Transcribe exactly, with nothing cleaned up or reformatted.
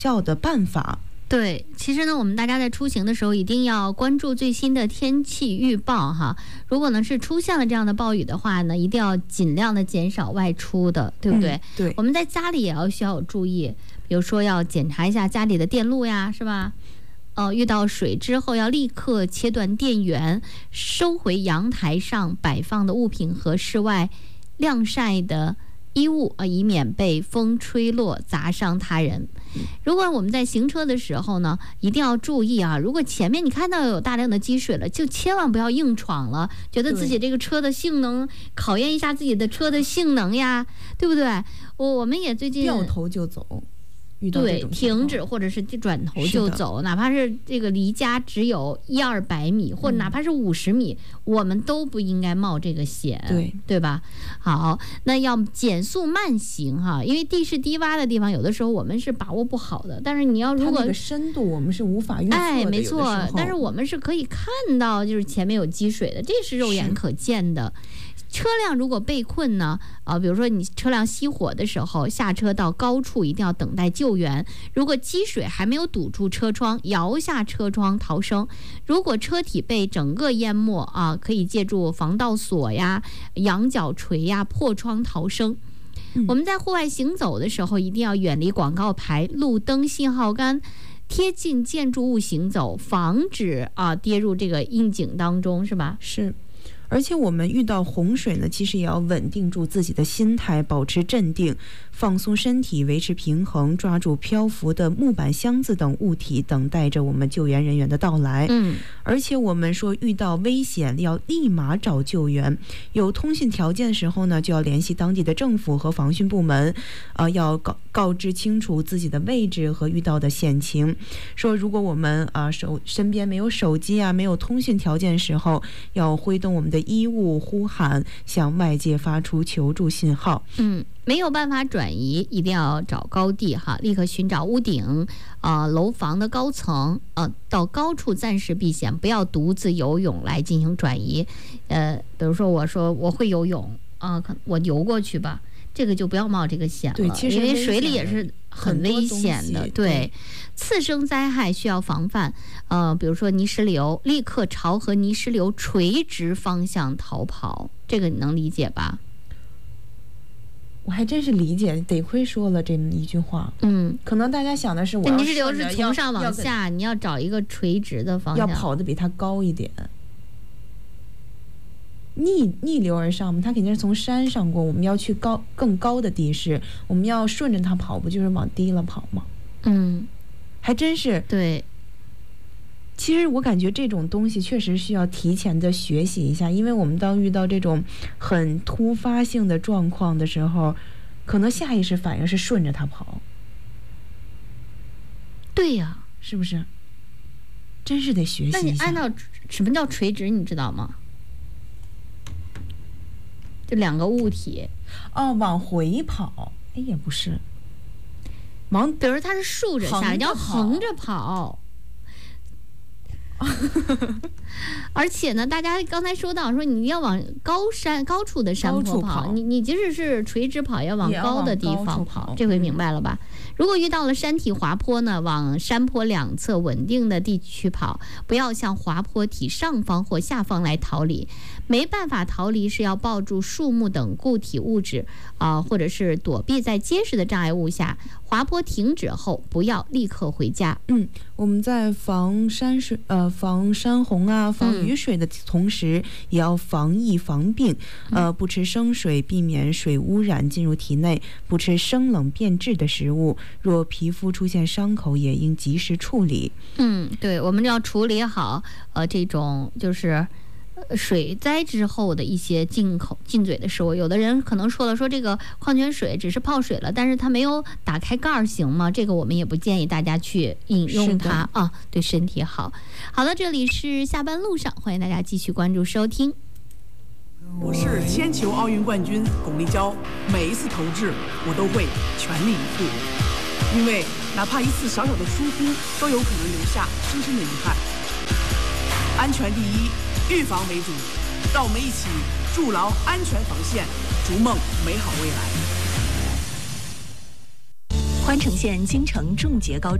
效的办法。 对，其实呢，我们大家在出行的时候一定要关注最新的天气预报哈。如果呢是出现了这样的暴雨的话呢，一定要尽量的减少外出的，对不对？ 嗯、对。 我们在家里也要需要有注意，比如说要检查一下家里的电路呀，是吧？呃，遇到水之后要立刻切断电源，收回阳台上摆放的物品和室外晾晒的衣物啊，以免被风吹落砸伤他人。如果我们在行车的时候呢，一定要注意啊，如果前面你看到有大量的积水了，就千万不要硬闯了，觉得自己这个车的性能，考验一下自己的车的性能呀，对不对？我我们也最近掉头就走。 对，停止或者是转头就走，哪怕是这个离家只有一二百米，或者哪怕是五十米、嗯，我们都不应该冒这个险， 对对吧？好，那要减速慢行哈，因为地势低洼的地方，有的时候我们是把握不好的。但是你要如果它那个深度我们是无法预测的， 哎，没错，但是我们是可以看到，就是前面有积水的，这是肉眼可见的。车辆如果被困呢，啊、呃，比如说你车辆熄火的时候，下车到高处一定要等待救援。如果积水还没有堵住车窗，摇下车窗逃生。如果车体被整个淹没啊，可以借助防盗锁呀、羊角锤呀破窗逃生。嗯、我们在户外行走的时候，一定要远离广告牌、路灯、信号杆。贴近建筑物行走，防止啊跌入这个阴井当中，是吧？ 是。而且我们遇到洪水呢，其实也要稳定住自己的心态，保持镇定，放松身体，维持平衡，抓住漂浮的木板、箱子等物体，等待着我们救援人员的到来。 嗯， 而且我们说遇到危险要立马找救援，有通讯条件的时候呢，就要联系当地的政府和防汛部门，啊、呃，要告告知清楚自己的位置和遇到的险情。说如果我们啊、呃、手身边没有手机啊，没有通讯条件的时候，要挥动我们的衣物呼喊，向外界发出求助信号。 嗯，没有办法转移，一定要找高地哈，立刻寻找屋顶啊、呃、楼房的高层啊、呃，到高处暂时避险，不要独自游泳来进行转移。呃，比如说我说我会游泳啊、呃，我游过去吧，这个就不要冒这个险了。 对，其实因为水里也是很危险的。对， 对， 次生灾害需要防范。呃，比如说泥石流，立刻朝和泥石流垂直方向逃跑，这个你能理解吧？ 我还真是理解，得亏说了这么一句话。 嗯， 可能大家想的是我泥石流是从上往下，你要找一个垂直的方向， 要跑得比它高一点。逆逆流而上嘛，它肯定是从山上过，我们要去高更高的地势，我们要顺着它跑，不就是往低了跑吗？ 嗯， 还真是。 对， 其实我感觉这种东西确实需要提前的学习一下，因为我们当遇到这种很突发性的状况的时候，可能下意识反应是顺着它跑。 对呀、啊， 是不是？真是得学习一下。 那你按照什么叫垂直，你知道吗？就两个物体， 哦，往回跑，哎，也不是，往， 比如它是竖着下，你要横着跑。而且呢，大家刚才说到说你要往高山高处的山坡跑，你你即使是垂直跑，要往高的地方跑，这回明白了吧？如果遇到了山体滑坡呢，往山坡两侧稳定的地区跑，不要向滑坡体上方或下方来逃离。没办法逃离是要抱住树木等固体物质啊、呃，或者是躲避在结实的障碍物下。滑坡停止后，不要立刻回家。 嗯，我们在防山水呃防山洪啊、防雨水的同时，嗯、也要防疫防病。呃，不吃生水，避免水污染进入体内；不吃生冷变质的食物。若皮肤出现伤口，也应及时处理。 嗯，对，我们要处理好呃这种就是水灾之后的一些进口进嘴的食物。有的人可能说了，说这个矿泉水只是泡水了，但是它没有打开盖儿，行吗？这个我们也不建议大家去饮用它啊，对身体好。好的，这里是下班路上，欢迎大家继续关注收听。 我是铅球奥运冠军巩立姣，每一次投掷我都会全力以赴，因为哪怕一次小小的疏忽都有可能留下深深的遗憾。安全第一，预防为主，让我们一起筑牢安全防线，逐梦美好未来。 关城县京城重捷高